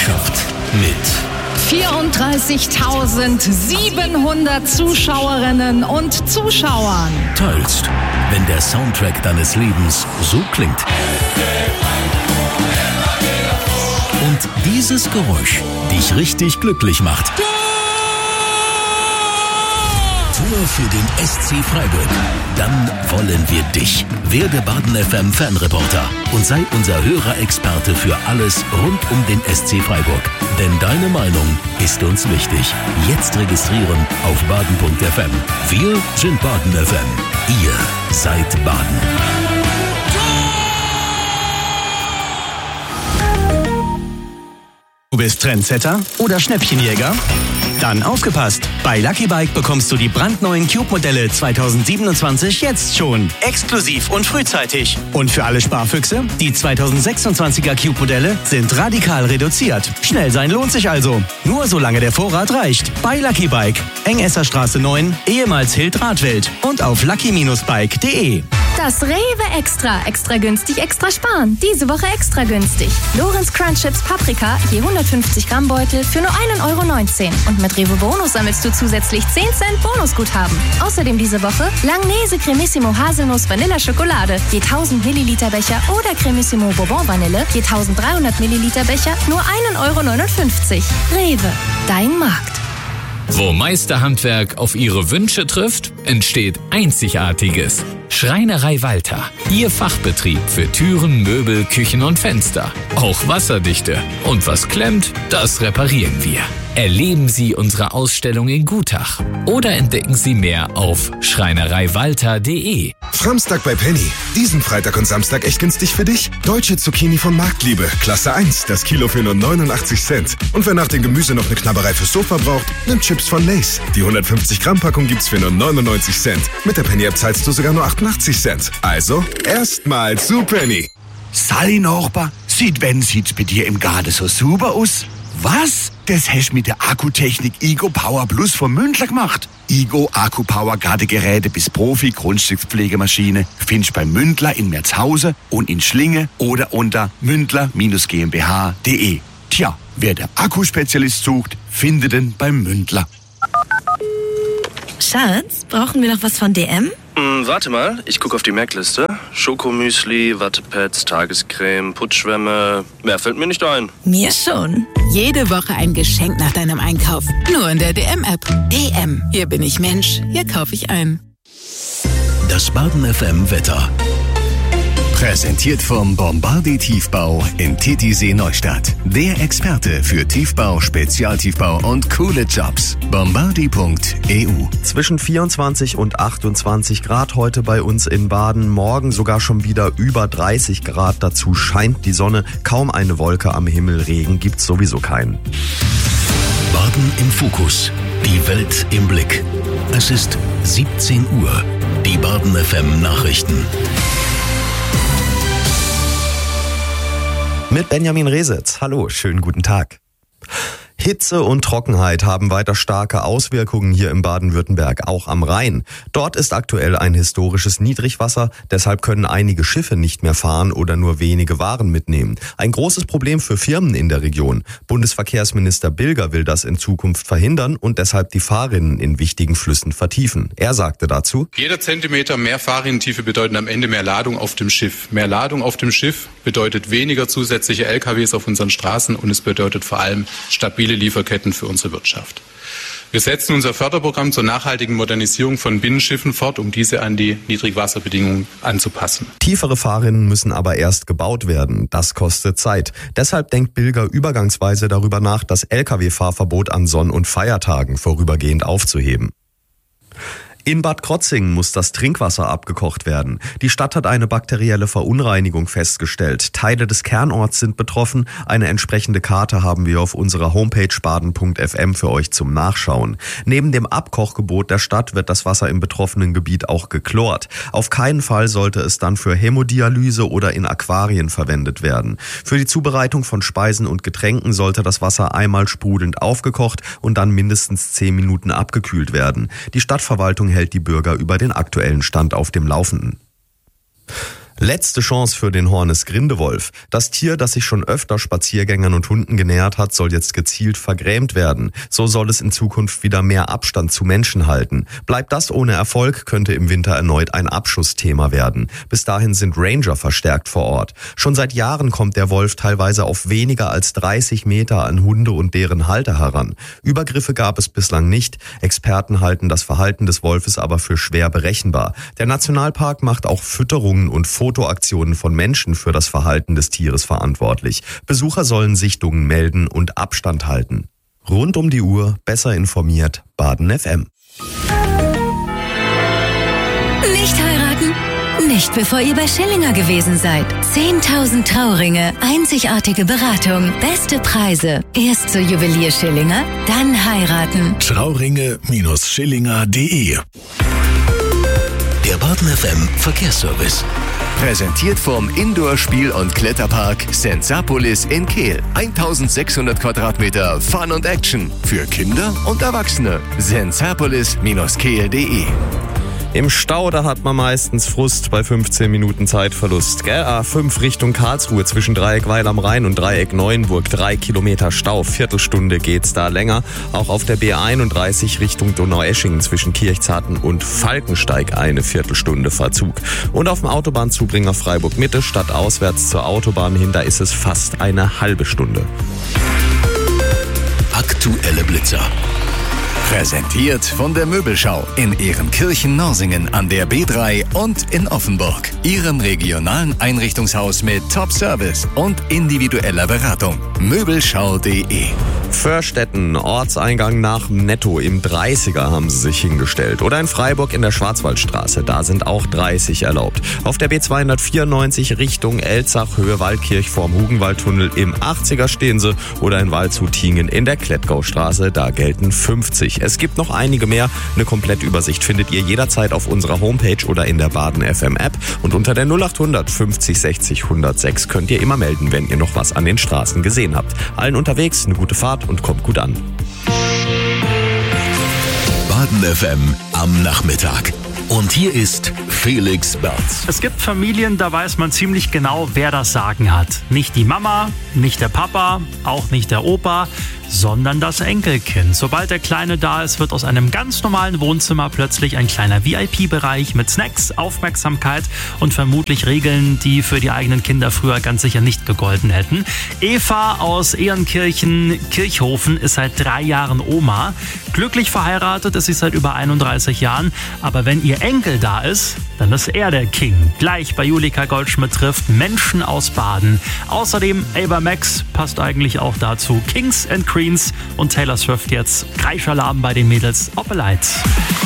Leidenschaft mit 34.700 Zuschauerinnen und Zuschauern teilst, wenn der Soundtrack deines Lebens so klingt. Und dieses Geräusch dich richtig glücklich macht. Tor für den SC Freiburg. Dann wollen wir dich. Werde Baden FM Fanreporter und sei unser Hörerexperte für alles rund um den SC Freiburg. Denn deine Meinung ist uns wichtig. Jetzt registrieren auf baden.fm. Wir sind Baden FM. Ihr seid Baden. Du bist Trendsetter oder Schnäppchenjäger? Dann aufgepasst! Bei Lucky Bike bekommst du die brandneuen Cube-Modelle 2027 jetzt schon. Exklusiv und frühzeitig. Und für alle Sparfüchse, die 2026er Cube-Modelle sind radikal reduziert. Schnell sein lohnt sich also. Nur solange der Vorrat reicht. Bei Lucky Bike. Engesserstraße 9, ehemals Hild-Radwelt. Und auf lucky-bike.de. Das Rewe Extra. Extra günstig, extra sparen. Diese Woche extra günstig. Lorenz Crunch Chips Paprika, je 150 Gramm Beutel für nur 1,19 €. Und mit Rewe Bonus sammelst du zusätzlich 10 Cent Bonusguthaben. Außerdem diese Woche Langnese Cremissimo Haselnuss Vanilla Schokolade, je 1000 Milliliter Becher oder Cremissimo Bourbon Vanille, je 1300 Milliliter Becher, nur 1,59 €. Rewe, dein Markt. Wo Meisterhandwerk auf Ihre Wünsche trifft, entsteht Einzigartiges. Schreinerei Walter. Ihr Fachbetrieb für Türen, Möbel, Küchen und Fenster. Auch wasserdichte. Und was klemmt, das reparieren wir. Erleben Sie unsere Ausstellung in Gutach oder entdecken Sie mehr auf schreinereiwalter.de. Samstag bei Penny. Diesen Freitag und Samstag echt günstig für dich. Deutsche Zucchini von Marktliebe. Klasse 1. Das Kilo für nur 89 Cent. Und wer nach dem Gemüse noch eine Knabberei fürs Sofa braucht, nimmt Chips von Lay's. Die 150 Gramm Packung gibt's für nur 99 Cent. Mit der Penny-App zahlst du sogar nur 88 Cent. Also, erstmal zu Penny. Sally Nachbar, sieht's bei dir im Garten so super aus? Was? Das hast du mit der Akkutechnik Igo Power Plus von Mündler gemacht. Igo Akku Power Gartengeräte bis Profi Grundstückspflegemaschine findest bei Mündler in Merzhausen und in Schlinge oder unter mündler-gmbh.de. Tja, wer der Akkuspezialist sucht, findet den beim Mündler. Schatz, brauchen wir noch was von DM? Warte mal, ich gucke auf die Merkliste. Schokomüsli, Wattepads, Tagescreme, Putzschwämme. Mehr fällt mir nicht ein. Mir schon. Jede Woche ein Geschenk nach deinem Einkauf. Nur in der DM-App. DM. Hier bin ich Mensch. Hier kaufe ich ein. Das Baden FM Wetter. Präsentiert vom Bombardier Tiefbau in Titisee Neustadt. Der Experte für Tiefbau, Spezialtiefbau und coole Jobs. Bombardier.eu. Zwischen 24 und 28 Grad heute bei uns in Baden. Morgen sogar schon wieder über 30 Grad. Dazu scheint die Sonne. Kaum eine Wolke am Himmel. Regen gibt's sowieso keinen. Baden im Fokus. Die Welt im Blick. Es ist 17 Uhr. Die Baden FM Nachrichten. Mit Benjamin Resitz. Hallo, schönen guten Tag. Hitze und Trockenheit haben weiter starke Auswirkungen hier im Baden-Württemberg, auch am Rhein. Dort ist aktuell ein historisches Niedrigwasser, deshalb können einige Schiffe nicht mehr fahren oder nur wenige Waren mitnehmen. Ein großes Problem für Firmen in der Region. Bundesverkehrsminister Bilger will das in Zukunft verhindern und deshalb die Fahrrinnen in wichtigen Flüssen vertiefen. Er sagte dazu: Jeder Zentimeter mehr Fahrrinnentiefe bedeutet am Ende mehr Ladung auf dem Schiff. Mehr Ladung auf dem Schiff bedeutet weniger zusätzliche LKWs auf unseren Straßen und es bedeutet vor allem stabile Lieferketten für unsere Wirtschaft. Wir setzen unser Förderprogramm zur nachhaltigen Modernisierung von Binnenschiffen fort, um diese an die Niedrigwasserbedingungen anzupassen. Tiefere Fahrrinnen müssen aber erst gebaut werden. Das kostet Zeit. Deshalb denkt Bilger übergangsweise darüber nach, das Lkw-Fahrverbot an Sonn- und Feiertagen vorübergehend aufzuheben. In Bad Krotzingen muss das Trinkwasser abgekocht werden. Die Stadt hat eine bakterielle Verunreinigung festgestellt. Teile des Kernorts sind betroffen. Eine entsprechende Karte haben wir auf unserer Homepage baden.fm für euch zum Nachschauen. Neben dem Abkochgebot der Stadt wird das Wasser im betroffenen Gebiet auch geklort. Auf keinen Fall sollte es dann für Hämodialyse oder in Aquarien verwendet werden. Für die Zubereitung von Speisen und Getränken sollte das Wasser einmal sprudelnd aufgekocht und dann mindestens 10 Minuten abgekühlt werden. Die Stadtverwaltung hält die Bürger über den aktuellen Stand auf dem Laufenden. Letzte Chance für den Hornis-Grindewolf. Das Tier, das sich schon öfter Spaziergängern und Hunden genähert hat, soll jetzt gezielt vergrämt werden. So soll es in Zukunft wieder mehr Abstand zu Menschen halten. Bleibt das ohne Erfolg, könnte im Winter erneut ein Abschussthema werden. Bis dahin sind Ranger verstärkt vor Ort. Schon seit Jahren kommt der Wolf teilweise auf weniger als 30 Meter an Hunde und deren Halter heran. Übergriffe gab es bislang nicht. Experten halten das Verhalten des Wolfes aber für schwer berechenbar. Der Nationalpark macht auch Fütterungen und Fotoaktionen von Menschen für das Verhalten des Tieres verantwortlich. Besucher sollen Sichtungen melden und Abstand halten. Rund um die Uhr, besser informiert, Baden FM. Nicht heiraten? Nicht bevor ihr bei Schillinger gewesen seid. 10.000 Trauringe, einzigartige Beratung, beste Preise. Erst zur Juwelier Schillinger, dann heiraten. Trauringe-Schillinger.de. Der Baden FM Verkehrsservice. Präsentiert vom Indoor-Spiel- und Kletterpark Sensapolis in Kehl. 1600 Quadratmeter Fun und Action für Kinder und Erwachsene. Sensapolis-kehl.de. Im Stau, da hat man meistens Frust bei 15 Minuten Zeitverlust. A5 Richtung Karlsruhe zwischen Dreieck Weil am Rhein und Dreieck Neuenburg. 3 Kilometer Stau, Viertelstunde geht's da länger. Auch auf der B31 Richtung Donaueschingen zwischen Kirchzarten und Falkensteig eine Viertelstunde Verzug. Und auf dem Autobahnzubringer Freiburg-Mitte statt auswärts zur Autobahn hin, da ist es fast eine halbe Stunde. Aktuelle Blitzer. Präsentiert von der Möbelschau in Ehrenkirchen-Norsingen an der B3 und in Offenburg. Ihrem regionalen Einrichtungshaus mit Top-Service und individueller Beratung. Möbelschau.de. Förstetten, Ortseingang nach Netto im 30er haben sie sich hingestellt. Oder in Freiburg in der Schwarzwaldstraße, da sind auch 30 erlaubt. Auf der B294 Richtung Elzach, Höhe Waldkirch vorm Hugenwaldtunnel im 80er stehen sie. Oder in Waldshut-Tingen in der Klettgaustraße, da gelten 50. Es gibt noch einige mehr. Eine Komplettübersicht findet ihr jederzeit auf unserer Homepage oder in der Baden FM App. Und unter der 0800 50 60 106 könnt ihr immer melden, wenn ihr noch was an den Straßen gesehen habt. Allen unterwegs eine gute Fahrt und kommt gut an. Baden FM am Nachmittag. Und hier ist Felix Berz. Es gibt Familien, da weiß man ziemlich genau, wer das Sagen hat. Nicht die Mama, nicht der Papa, auch nicht der Opa, sondern das Enkelkind. Sobald der Kleine da ist, wird aus einem ganz normalen Wohnzimmer plötzlich ein kleiner VIP-Bereich mit Snacks, Aufmerksamkeit und vermutlich Regeln, die für die eigenen Kinder früher ganz sicher nicht gegolten hätten. Eva aus Ehrenkirchen-Kirchhofen ist seit 3 Jahren Oma. Glücklich verheiratet ist sie seit über 31 Jahren. Aber wenn ihr Enkel da ist, dann ist er der King. Gleich bei Julika Goldschmidt trifft Menschen aus Baden. Außerdem Ava Max passt eigentlich auch dazu. Kings and Queens und Taylor Swift jetzt. Kreischalarm bei den Mädels. Opelite.